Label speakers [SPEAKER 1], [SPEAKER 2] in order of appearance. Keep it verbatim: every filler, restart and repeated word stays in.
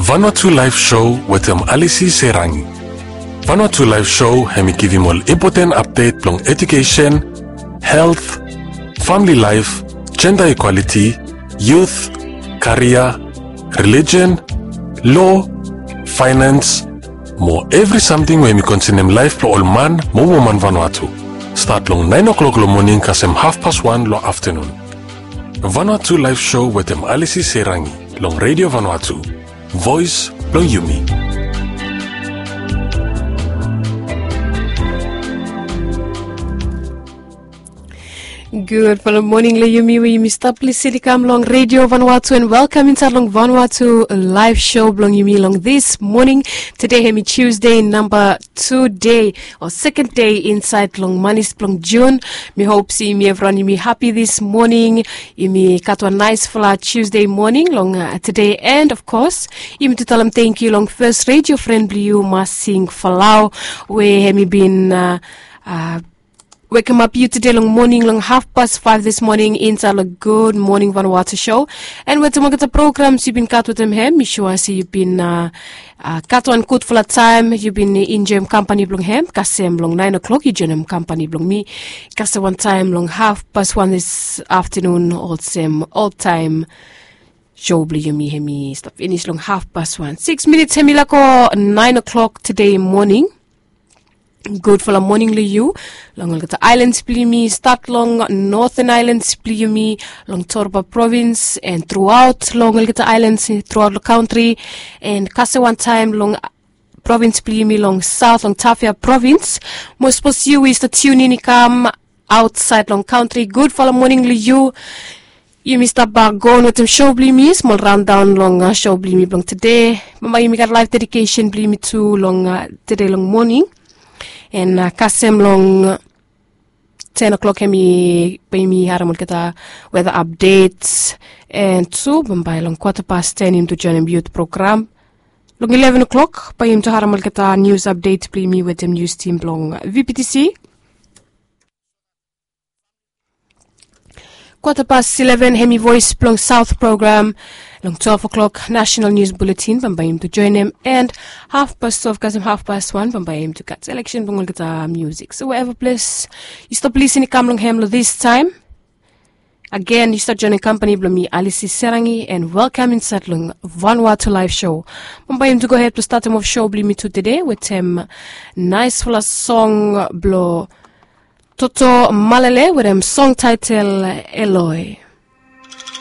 [SPEAKER 1] Vanuatu Live Show with um Alice Serangi. Vanuatu Live Show hemi give him all important update long education, health, family life, gender equality, youth, career, religion, law, finance, more every something when we consider life for all man, more woman Vanuatu. Start long nine o'clock lo morning kasem half past one lo afternoon. Vanuatu Live Show with um Alice Serangi, long Radio Vanuatu. Voice long Yumi.
[SPEAKER 2] Good for the morning, Leumi. We stop please come long Radio Vanuatu and welcome inside long Vanuatu live show long Yumi long this morning. Today hemi Tuesday number two day or second day inside long Manis long June. Me hope see me everyone Yumi happy this morning. Yumi got a nice full Tuesday morning long uh, today and of course Yumi to tell them thank you long first radio friend you must sing Falau where hemi been uh, uh Welcome up you today long morning, long half past five this morning inside a good morning Vanuatu show. And with some of the programs you've been cut with them here, me sure I see you've been uh, uh, cut on good full of time. You've been in Jem company long hem, kasem long nine o'clock, you join company long me. Kasa one time long half past one this afternoon, all same, all time. Show bli you me hemi stop finish long half past one. Six minutes hemi lako nine o'clock today morning. Good for the morning li you. Long the islands pli me start long Northern Islands pli me long Torba province and throughout long the islands throughout the country and kasa one time long province pli me long south long Tafia province. Most suppose you is the tune in come outside long country. Good for the morning li you. You missed up back going with some show bli me small rundown long uh, show bli me long today. Mama you got live dedication bli me too long uh, today long morning. And uh, kasem long uh, ten o'clock hemi pay me haramul kita weather updates and two bambay long quarter past ten him to join him youth program. Long eleven o'clock pay him to haramul kita news update play me with him news team long V P T C. Quarter past eleven hemi voice long south program. Long twelve o'clock national news bulletin bambay him to join him and half past twelve kasem half past one bambay him to cut selection bangol kita music. So wherever place you stop listening come long hemlo this time. Again you start joining company by me Alice Serangi and welcome inside long Vanuatu live show. Bambay him to go ahead to start him off show bli me to today with him nice full of song blow Toto Malele with him song title Eloi.